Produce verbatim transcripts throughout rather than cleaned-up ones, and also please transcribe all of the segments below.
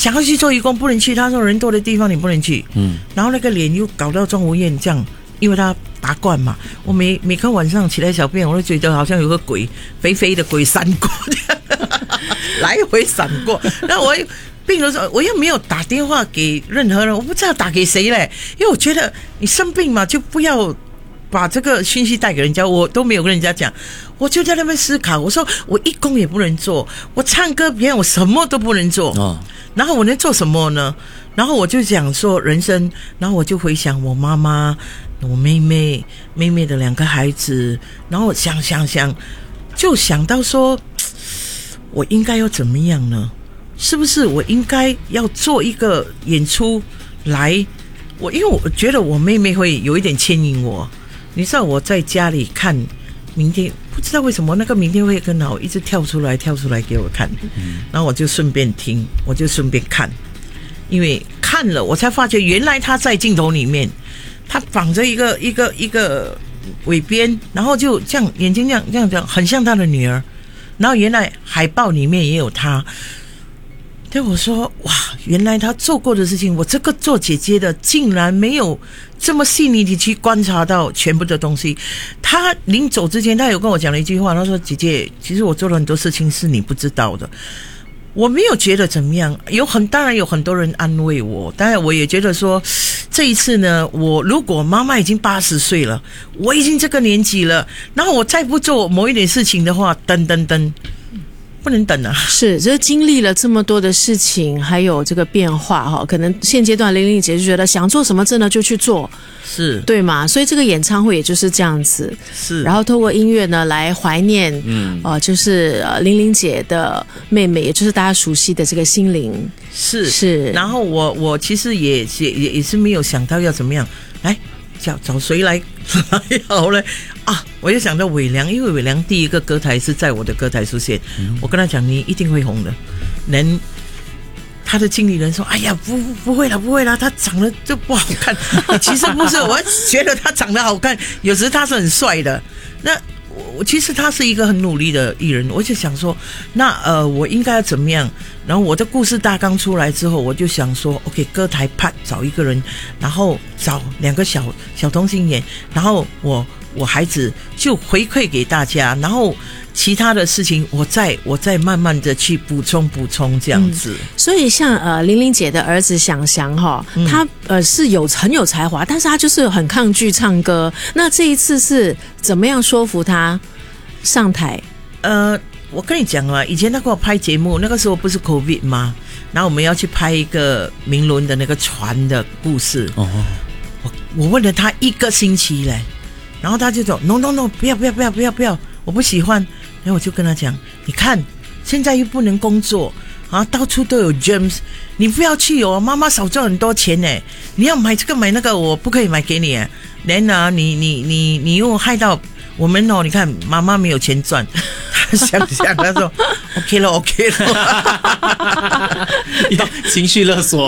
想要去做义工不能去，他说人多的地方你不能去， 嗯， 然后那个脸又搞到庄无艳这样，因为他拔罐嘛，我每每个晚上起来小便，我都觉得好像有个鬼肥肥的鬼闪过，来回闪过，那我病的时候，我又没有打电话给任何人，我不知道打给谁嘞，因为我觉得你生病嘛，就不要把这个讯息带给人家，我都没有跟人家讲，我就在那边思考，我说我义工也不能做，我唱歌表演我什么都不能做，哦，然后我能做什么呢？然后我就想说人生，然后我就回想我妈妈、我妹妹、妹妹的两个孩子，然后想想想，就想到说，我应该要怎么样呢？是不是我应该要做一个演出来？我因为我觉得我妹妹会有一点牵引我，你知道我在家里看明天，不知道为什么那个明天会更好，一直跳出来跳出来给我看，嗯，然后我就顺便听，我就顺便看，因为看了我才发觉原来她在镜头里面，她绑着一个一个一个尾边，然后就这样眼睛这样这样这样，很像她的女儿，然后原来海报里面也有她。对我说，哇，原来他做过的事情，我这个做姐姐的竟然没有这么细腻的去观察到全部的东西。他临走之前，他有跟我讲了一句话，他说：“姐姐，其实我做了很多事情是你不知道的。”我没有觉得怎么样，有很当然有很多人安慰我，当然我也觉得说，这一次呢，我如果妈妈已经八十岁了，我已经这个年纪了，然后我再不做某一点事情的话，等等等。不能等啊！ 是，这经历了这么多的事情，还有这个变化哈，可能现阶段玲玲姐就觉得想做什么真的就去做， 是对吗？所以这个演唱会也就是这样子， 是。 然后透过音乐呢来怀念，嗯，呃，就是呃玲玲姐的妹妹，也就是大家熟悉的这个心灵， 是是。 然后我我其实也也也是没有想到要怎么样来。找找谁来来好了啊！我就想到伟良，因为伟良第一个歌台是在我的歌台出现，嗯、我跟他讲你一定会红的。人他的经理人说：“哎呀，不不会了，不会了，他长得就不好看。”其实不是，我觉得他长得好看，有时他是很帅的。那我其实他是一个很努力的艺人，我就想说，那呃，我应该要怎么样？然后我的故事大纲出来之后，我就想说 ，OK， 歌台啪找一个人，然后找两个小小童星演，然后我我孩子就回馈给大家，然后其他的事情我再我再慢慢的去补充补充这样子。 嗯、所以像呃玲玲姐的儿子想翔哈，嗯、他呃是有很有才华，但是他就是很抗拒唱歌。那这一次是怎么样说服他上台？呃。 我跟你讲啊，以前他给我拍节目，那个时候不是 COVID 吗？然后我们要去拍一个明伦的那个船的故事。哦，我我问了他一个星期嘞，然后他就说 no no no， 不要不要不要不要不要，我不喜欢。然后我就跟他讲，你看现在又不能工作啊，到处都有 germs， 你不要去哦，妈妈少赚很多钱呢，你要买这个买那个，我不可以买给你。连啊，你你你你又害到我们哦，你看妈妈没有钱赚。想想他说 OK 了 OK 了要情绪勒索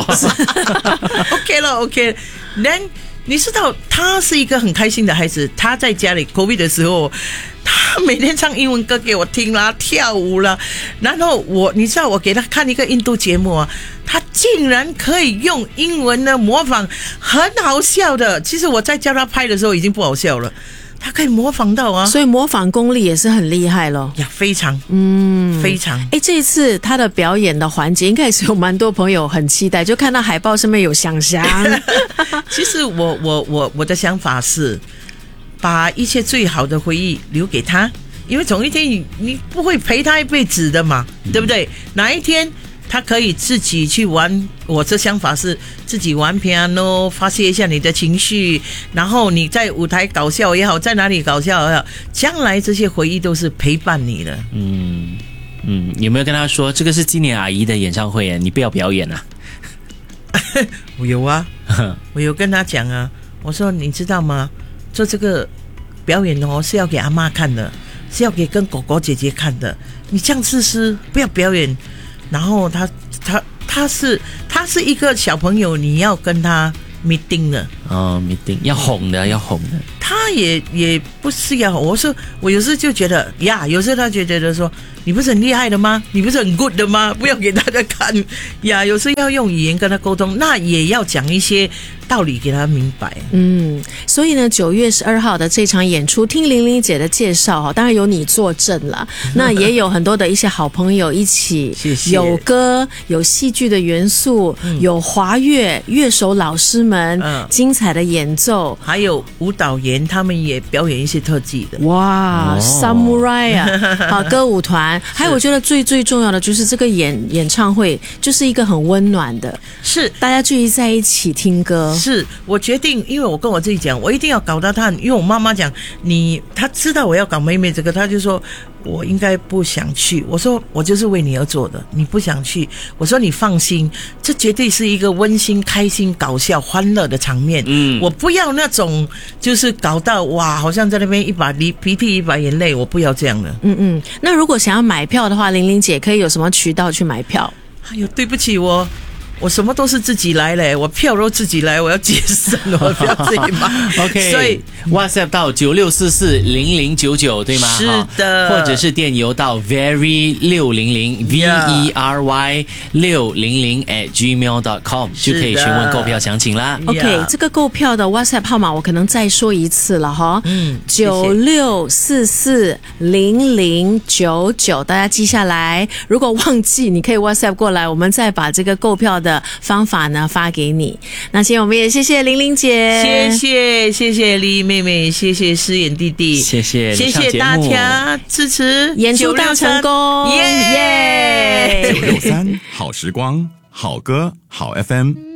OK 了 OK 了 Then 你知道他是一个很开心的孩子，他在家里 COVID 的时候他每天唱英文歌给我听啦，跳舞啦，然后我你知道我给他看一个印度节目啊，他竟然可以用英文的模仿，很好笑的。其实我在教他拍的时候已经不好笑了，他可以模仿到啊， 所以模仿功力也是很厉害咯。 呀，非常，嗯，非常。 哎，这一次他的表演的环节，应该也是有蛮多朋友很期待，就看到海报上面有想翔。 其实我我我我的想法是，把一切最好的回忆留给他，因为总一天你你不会陪他一辈子的嘛，嗯、对不对？哪一天他可以自己去玩，我这想法是自己玩 piano 发泄一下你的情绪，然后你在舞台搞笑也好，在哪里搞笑也好，将来这些回忆都是陪伴你的。 嗯嗯，有没有跟他说这个是纪念阿姨的演唱会耶，你不要表演啊？ 我有啊，我有跟他讲啊，我说你知道吗？做这个表演哦是要给阿妈看的，是要给跟狗狗姐姐看的，你这样自私，不要表演。然后他他他是他是一个小朋友，你要跟他 meeting 的， 哦，一定要红的，要红的。 他也也不是要，我说我有时就觉得呀，有时候他就觉得说，你不是很厉害的吗？你不是很 good 的吗？不要给大家看呀。有时候要用语言跟他沟通，那也要讲一些道理给他明白。 嗯，所以呢，九月十二号的这场演出，听玲玲姐的介绍哈，当然有你坐镇了，那也有很多的一些好朋友一起， 谢谢有歌，有戏剧的元素，嗯、有华乐乐手老师们、嗯、精彩的演奏， 还有舞蹈员他们也表演一些特技的。 哇、哦、，Samurai 啊，好歌舞团，还有我觉得最最重要的就是这个演演唱会，就是一个很温暖的， 是大家聚集在一起听歌。 是我决定，因为我跟我自己讲，我一定要搞到他，因为我妈妈讲你，她知道我要搞妹妹这个，她就说我应该不想去。我说我就是为你而做的，你不想去，我说你放心，这绝对是一个温馨、开心、搞笑、欢乐的场面。嗯，我不要那种就是搞到哇，好像在那边一把鼻鼻涕一把眼泪，我不要这样的。 嗯嗯，那如果想要买票的话，玲玲姐可以有什么渠道去买票？ 哎呦，对不起我。我什么都是自己来嘞，我票都自己来，我要节省，我不要自己买。 OK， 所以 WhatsApp 到九六四四零零九九对吗？ 是的， 或者是电邮到 very 六零零 v e r y 六零零 at gmail dot com 就可以询问购票详情啦。 OK， 这个购票的 WhatsApp 号码我可能再说一次了哈，嗯，九六四四零零九九，大家记下来。如果忘记，你可以 WhatsApp 过来，我们再把这个购票的方法呢发给你。那今天我们也谢谢玲玲姐， 谢谢谢谢丽妹妹，谢谢诗妍弟弟， 谢谢谢谢大家支持， 演出大成功， 耶耶！ 九六三好时光，好歌好 F M。